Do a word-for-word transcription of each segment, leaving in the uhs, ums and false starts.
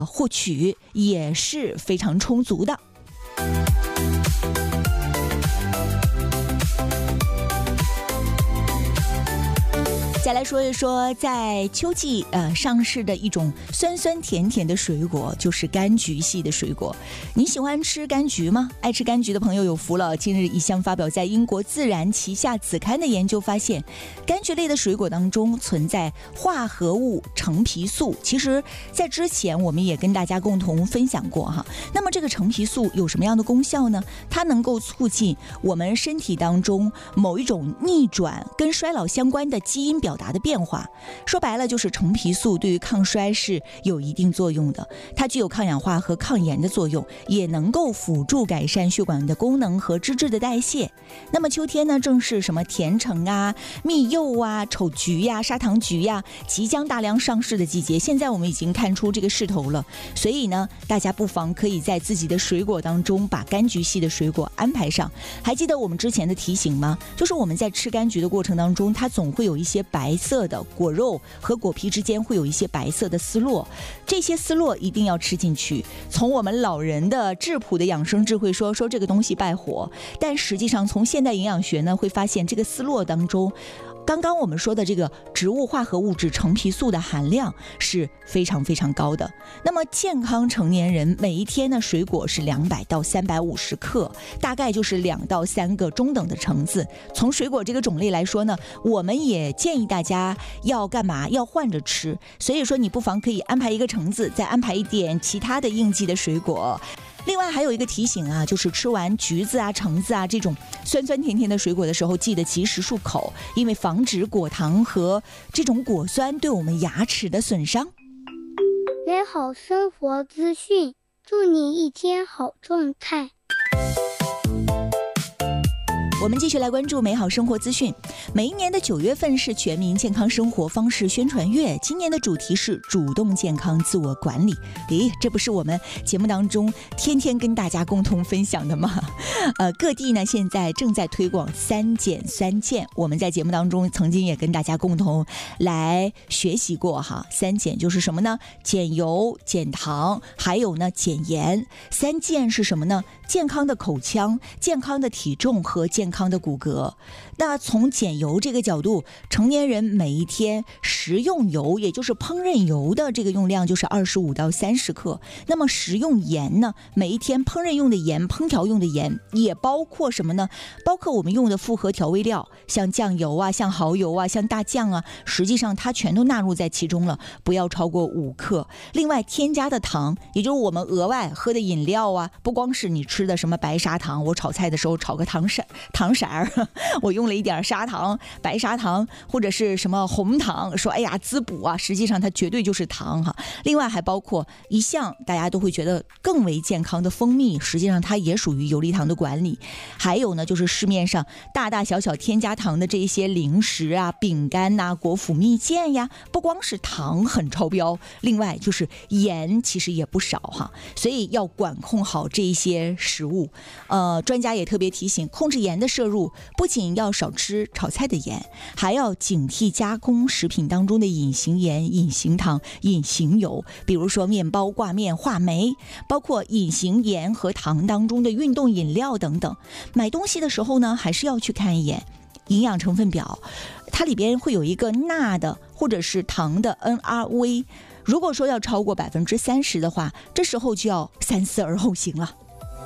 获取也是非常充足的。再来说一说在秋季呃上市的一种酸酸甜甜的水果，就是柑橘系的水果。你喜欢吃柑橘吗？爱吃柑橘的朋友有福了。近日一项发表在英国自然旗下子刊的研究发现，柑橘类的水果当中存在化合物橙皮素。其实在之前我们也跟大家共同分享过哈。那么这个橙皮素有什么样的功效呢？它能够促进我们身体当中某一种逆转跟衰老相关的基因表表达的变化。说白了就是橙皮素对于抗衰是有一定作用的，它具有抗氧化和抗炎的作用，也能够辅助改善血管的功能和脂质的代谢。那么秋天呢，正是什么甜橙啊、蜜柚啊、丑橘呀、砂糖橘呀即将大量上市的季节，现在我们已经看出这个势头了。所以呢，大家不妨可以在自己的水果当中把柑橘系的水果安排上。还记得我们之前的提醒吗？就是我们在吃柑橘的过程当中，它总会有一些白色的果肉和果皮之间会有一些白色的丝络，这些丝络一定要吃进去。从我们老人的质朴的养生智慧说说这个东西败火，但实际上从现代营养学呢会发现，这个丝络当中刚刚我们说的这个植物化合物质橙皮素的含量是非常非常高的。那么健康成年人每一天呢，水果是两百到三百五十克，大概就是两到三个中等的橙子。从水果这个种类来说呢，我们也建议大家要干嘛？要换着吃。所以说你不妨可以安排一个橙子，再安排一点其他的应季的水果。另外还有一个提醒啊，就是吃完橘子啊、橙子啊这种酸酸甜甜的水果的时候，记得及时漱口，因为防止果糖和这种果酸对我们牙齿的损伤。 美好生活资讯，祝你一天好状态。 我们继续来关注美好生活资讯。每一年的九月份是全民健康生活方式宣传月，今年的主题是主动健康自我管理。咦，这不是我们节目当中天天跟大家共同分享的吗？呃，各地呢现在正在推广三减三健，我们在节目当中曾经也跟大家共同来学习过哈。三减就是什么呢？减油、减糖，还有呢减盐。三健是什么呢？健康的口腔、健康的体重和健康的骨骼。那从减油这个角度，成年人每一天食用油，也就是烹饪油的这个用量就是二十五到三十克。那么食用盐呢，每一天烹饪用的盐、烹调用的盐也包括什么呢？包括我们用的复合调味料，像酱油啊、像蚝油啊、像大酱啊，实际上它全都纳入在其中了，不要超过五克。另外添加的糖，也就是我们额外喝的饮料啊，不光是你吃的什么白砂糖，我炒菜的时候炒个糖色糖色儿，我用了一点砂糖、白砂糖或者是什么红糖，说哎呀滋补啊，实际上它绝对就是糖哈。另外还包括一项大家都会觉得更为健康的蜂蜜，实际上它也属于游离糖的管理。还有呢，就是市面上大大小小添加糖的这些零食啊、饼干呐、果脯蜜饯呀，不光是糖很超标，另外就是盐其实也不少哈，所以要管控好这一些食物。呃，专家也特别提醒，控制盐的摄入，不仅要少吃炒菜的盐，还要警惕加工食品当中的隐形盐、隐形糖、隐形油，比如说面包、挂面、话梅，包括隐形盐和糖当中的运动饮料等等。买东西的时候呢，还是要去看一眼营养成分表，它里边会有一个钠的或者是糖的 N R V， 如果说要超过百分之三十的话，这时候就要三思而后行了。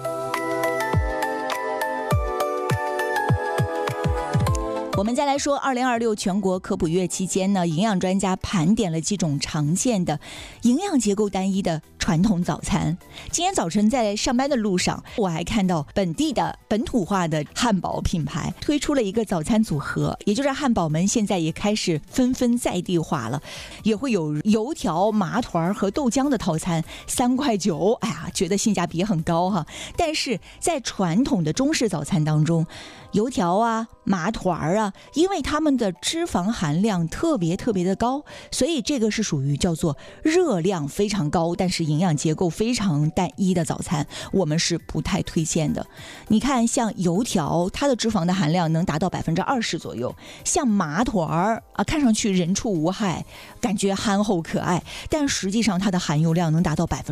我们再来说二零二六全国科普月期间呢，营养专家盘点了几种常见的营养结构单一的传统早餐。今天早晨在上班的路上，我还看到本地的本土化的汉堡品牌推出了一个早餐组合，也就是汉堡们现在也开始纷纷在地化了，也会有油条、麻团和豆浆的套餐，三块九，哎呀，觉得性价比很高哈。但是在传统的中式早餐当中，油条啊、麻团啊，因为它们的脂肪含量特别特别的高，所以这个是属于叫做热量非常高，但是营养结构非常单一的早餐，我们是不太推荐的。你看，像油条，它的脂肪的含量能达到百分之二十左右；像麻团啊，看上去人畜无害，感觉憨厚可爱，但实际上它的含油量能达到百分